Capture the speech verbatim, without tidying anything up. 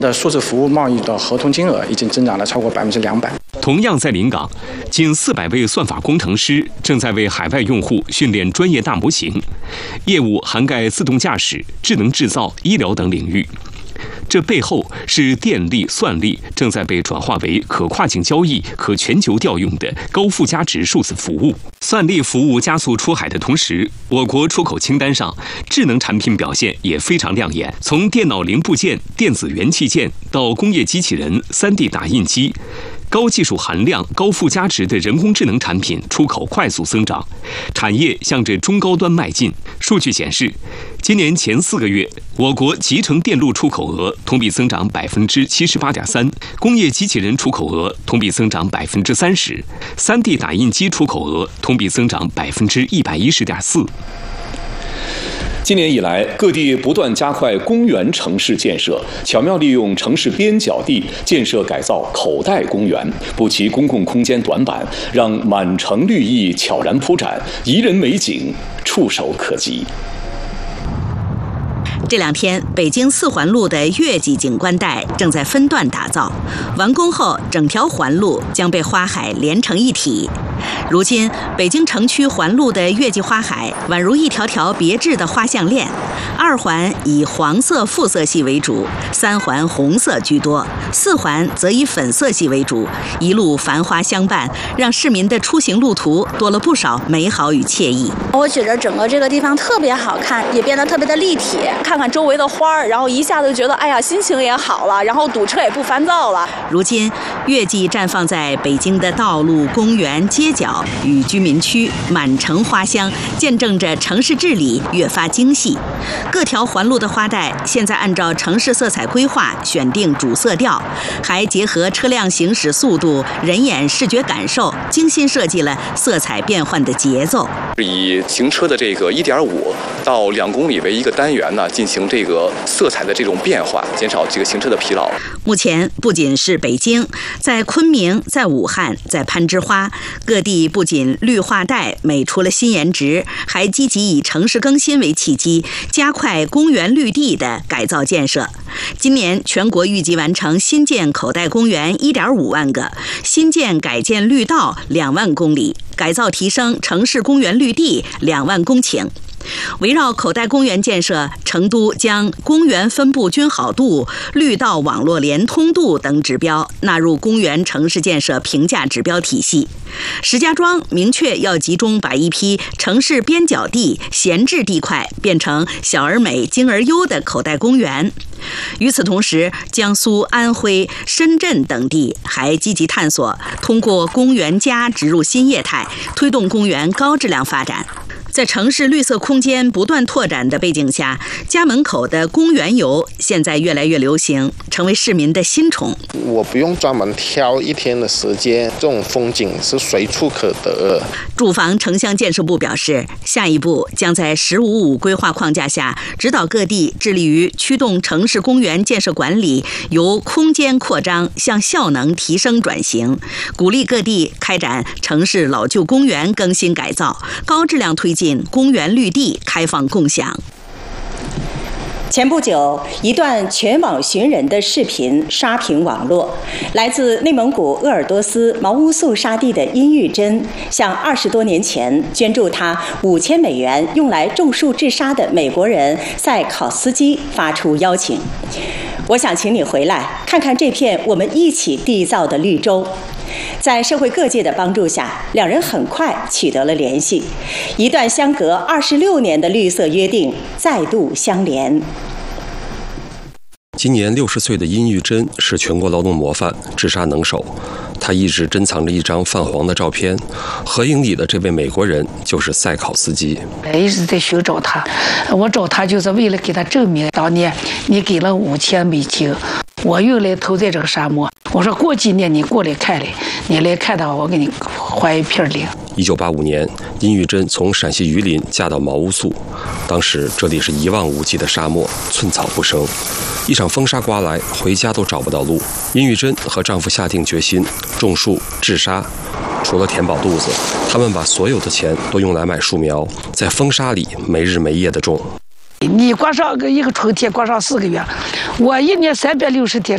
的数字服务贸易的合同金额已经增长了超过百分之两百。 同样在临港，近四百位算法工程师正在为海外用户训练专业大模型，业务涵盖自动驾驶、智能制造、医疗等领域。这背后是电力、算力正在被转化为可跨境交易、可全球调用的高附加值数字服务。算力服务加速出海的同时，我国出口清单上智能产品表现也非常亮眼。从电脑零部件、电子元器件到工业机器人、三 D 打印机，高技术含量、高附加值的人工智能产品出口快速增长，产业向着中高端迈进。数据显示，今年前四个月，我国集成电路出口额同比增长百分之七十八点三，工业机器人出口额同比增长百分之三十，三 D 打印机出口额同比增长百分之一百一十点四。 今年以来，各地不断加快公园城市建设，巧妙利用城市边角地建设改造口袋公园，补齐公共空间短板，让满城绿意悄然铺展，宜人美景触手可及。 这两天，北京四环路的月季景观带正在分段打造，完工后，整条环路将被花海连成一体。如今，北京城区环路的月季花海宛如一条条别致的花项链，二环以黄色复色系为主，三环红色居多，四环则以粉色系为主，一路繁花相伴，让市民的出行路途多了不少美好与惬意。 我觉得整个这个地方特别好看，也变得特别的立体。看看周围的花儿，然后一下子就觉得，哎呀，心情也好了，然后堵车也不烦躁了。 如今，月季绽放在北京的道路、公园、街角与居民区，满城花香，见证着城市治理越发精细。各条环路的花带现在按照城市色彩规划选定主色调，还结合车辆行驶速度、人眼视觉感受，精心设计了色彩变换的节奏。 以行车的这个一点五到两公里为一个单元呢，进行这个色彩的这种变化，减少这个行车的疲劳。 目前不仅是北京，在昆明、在武汉、在攀枝花，各地不仅绿化带美出了新颜值，还积极以城市更新为契机，加快公园绿地的改造建设。今年全国预计完成新建口袋公园一点五万个，新建改建绿道两万公里，改造提升城市公园绿地两万公顷。围绕口袋公园建设，成都将公园分布均好度、绿道网络连通度等指标纳入公园城市建设评价指标体系。石家庄明确要集中把一批城市边角地、闲置地块变成小而美、精而优的口袋公园。与此同时，江苏、安徽、深圳等地还积极探索通过公园加植入新业态，推动公园高质量发展。在城市绿色空间不断拓展的背景下，家门口的公园游现在越来越流行，成为市民的新宠。 我不用专门挑一天的时间，这种风景是随处可得。 住房城乡建设部表示，下一步将在“十五五”规划框架下，指导各地致力于驱动城市公园建设管理由空间扩张向效能提升转型，鼓励各地开展城市老旧公园更新改造，高质量推进公园绿地开放共享。 前不久，一段全网寻人的视频刷屏网络。来自内蒙古鄂尔多斯毛乌素沙地的殷玉珍，向二十多年前捐助他五千美元用来种树治沙的美国人塞考斯基发出邀请。我想请你回来，看看这片我们一起缔造的绿洲。在社会各界的帮助下，两人很快取得了联系，一段相隔二十六年的绿色约定再度相连。 今年六十岁的殷玉珍是全国劳动模范、治沙能手。她一直珍藏着一张泛黄的照片，合影里的这位美国人就是塞考斯基。 一直在寻找他，我找他就是为了给他证明，当年你给了五千美金，我用来投在这个沙漠。我说过几年你过来看来，你来看的话，我给你还一片领。 一九八五年，殷玉珍从陕西榆林嫁到毛乌素，当时这里是一望无际的沙漠，寸草不生。一场风沙刮来，回家都找不到路。殷玉珍和丈夫下定决心种树治沙，除了填饱肚子，他们把所有的钱都用来买树苗，在风沙里没日没夜地种。 你光上个一个春天，光上四个月，我一年三百六十天，